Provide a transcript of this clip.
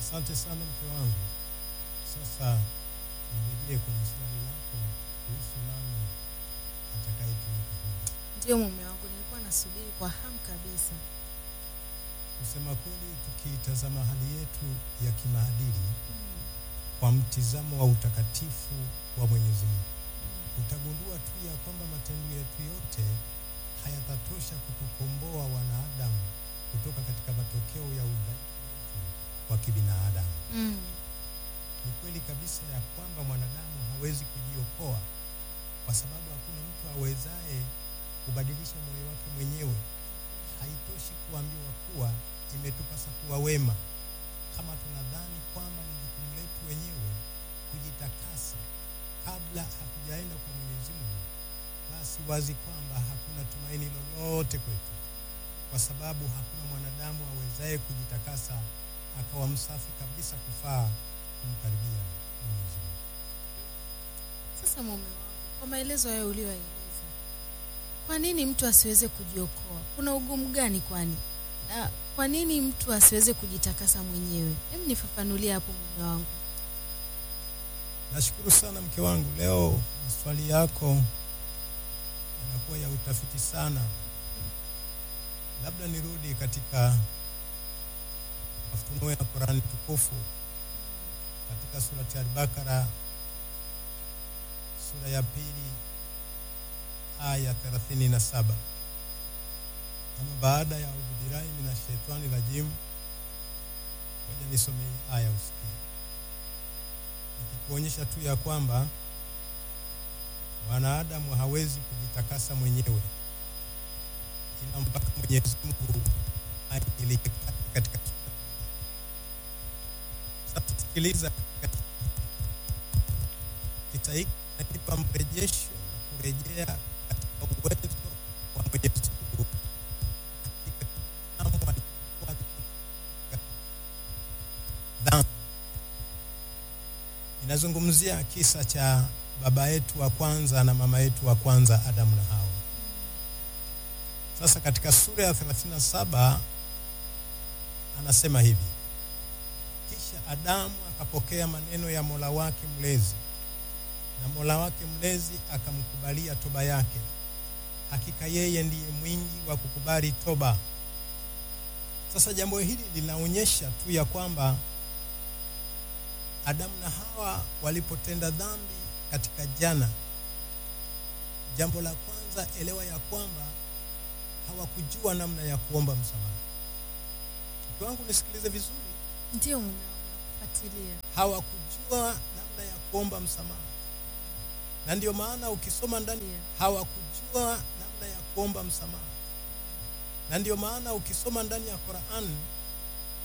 Asante sana mke wangu. Sasa nirejee kwenye swali lako kuhusu nani atakayetuweka huru. Ndio mume wangu, nilikuwa nasubiri kwa hamu kabisa. Kusema kweli, tukitazama hali yetu ya kimaadili kwa mtizamo wa utakatifu wa Mwenyezi Mungu, utagundua tu ya kwamba matendo yetu yote hayatatosha kutukomboa wanadamu kutoka katika matokeo ya udhaifu wa kibinadamu. Ni kweli kabisa ya kwamba mwanadamu hawezi kujiokoa, kwa sababu hakuna mtu awezaye kubadilisha moyo wake mwenyewe. Haitoshi kuambiwa kuwa imetupasa kuwa wema. Kama tunadhani kwamba ni jukumu letu wenyewe kujitakasa kabla hatujaenda kwa Mwenyezi Mungu, basi wazi kwamba hakuna tumaini lolote kwetu, kwa sababu hakuna mwanadamu awezaye kujitakasa akawa msafi kabisa kufaa kumkaribia Mwenyezi Mungu. Sasa mume wangu, kwa maelezo hayo uliyoeleza, kwa nini mtu asiweze kujiokoa? Kuna ugumu gani kwani? Na kwa nini mtu asiweze kujitakasa mwenyewe? Hebu nifafanulie hapo mume wangu. Nashukuru sana mke wangu. Leo maswali yako yanakuwa ya utafiti sana. Labda nirudi katika mafunuo ya Qur'an tukufu katika surati Al-Baqara sura ya 2 aya 37. Ama baada ya udhirai minashaitani rajim, ngoja nisome aya usikie, nikikuonyesha tu ya kwamba wanadamu hawezi kujitakasa mwenyewe, inampaka Mwenyezi Mungu aingilie katika. Sasa sikiliza, kitaiki nakipa mrejesho na kurejea katika uwezo wa Mwenyezi Mungu dhambi. Inazungumzia kisa cha baba yetu wa kwanza na mama yetu wa kwanza, Adamu na Hawa. Sasa katika sura ya 37 anasema hivi: kisha Adamu akapokea maneno ya Mola wake mlezi, na Mola wake mlezi akamkubalia toba yake. Hakika yeye ndiye mwingi wa kukubali toba. Sasa jambo hili linaonyesha tu ya kwamba Adamu na Hawa walipotenda dhambi katika jana, jambo la kwanza, elewa ya kwamba hawakujua namna ya kuomba msamaha. Mke wangu nisikilize vizuri. Ndio mume wangu, fuatilia. Hawakujua namna ya kuomba msamaha. Na ndio maana ukisoma ndani, hawakujua namna ya kuomba msamaha. Na ndio maana ukisoma ndani ya Qur'an